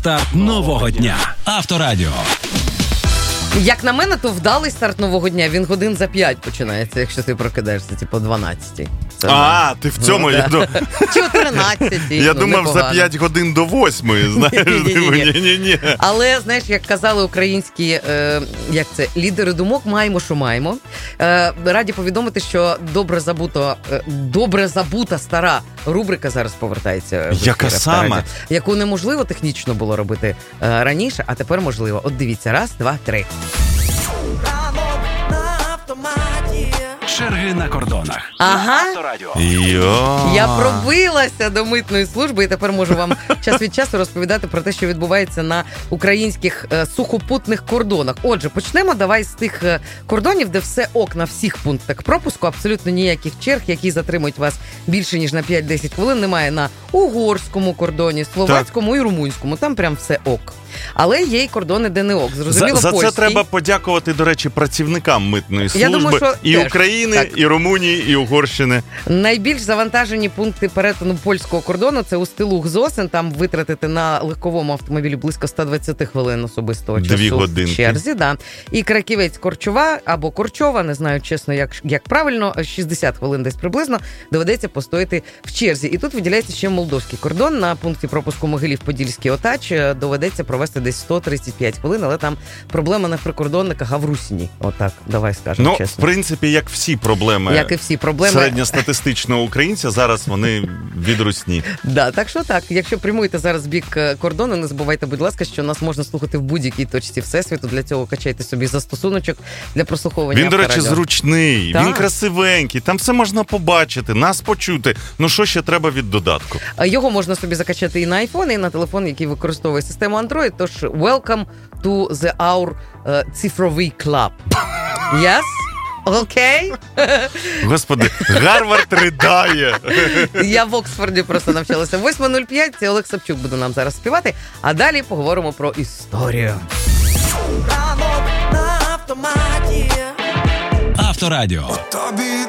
Старт нового дня. Авторадіо. Як на мене, то вдалий старт нового дня. Він годин за 5 починається, якщо ти прокидаєшся, типу, о 12-й. Ти в цьому? Чи о 13-й. Я думав, за 5 годин до 8-ї, знаєш. Ні-ні-ні. Але, знаєш, як казали українські лідери думок, маємо, що маємо. Раді повідомити, що добре забута стара рубрика зараз повертається. Яка саме? Яку неможливо технічно було робити раніше, а тепер можливо. От дивіться, 1, 2, 3. Черги на кордонах. Ага. Авторадіо. Я пробилася до митної служби і тепер можу вам час від часу розповідати про те, що відбувається на українських сухопутних кордонах. Отже, почнемо давай з тих кордонів, де все ок на всіх пунктах пропуску, абсолютно ніяких черг, які затримують вас більше, ніж на 5-10 хвилин, немає на угорському кордоні, словацькому і румунському. Там прям все ок. Але є й кордони, де не ок. Зрозуміло, за польський. це треба подякувати, до речі, працівникам митної служби. Я думаю, що і теж, України, так. і Румунії, і Угорщини. Найбільш завантажені пункти перетину польського кордону – це Устилуг-Зосин. Там витратити на легковому автомобілі близько 120 хвилин особистого часу. 2 годинки. В черзі, да. І Краківець-Корчова або Корчова, не знаю чесно, як правильно, 60 хвилин десь приблизно доведеться постояти в черзі. І тут виділяється ще молдовський кордон. На пункті пропуску Могилів-Подільський Отач доведеться провести десь 135 хвилин, але там проблема не в прикордонниках, а в русні. Отак, давай скажемо чесно. В принципі, як всі проблеми, як і всі проблеми середньостатистичного українця, зараз вони від русні. Да, так що так, якщо прямуєте зараз в бік кордону, не забувайте, будь ласка, що нас можна слухати в будь-якій точці Всесвіту. Для цього качайте собі застосуночок для прослуховування. Він, до речі, зручний, так. Він красивенький, там все можна побачити, нас почути. Ну що ще треба від додатку? Його можна собі закачати і на iPhone, і на телефон, який використовує систему Android. Тож, welcome to our цифровий club. Yes? Окей? Господи, Гарвард ридає. Я в Оксфорді просто навчалася. 8.05, це Олег Савчук буде нам зараз співати, а далі поговоримо про історію. Авторадіо. Тобі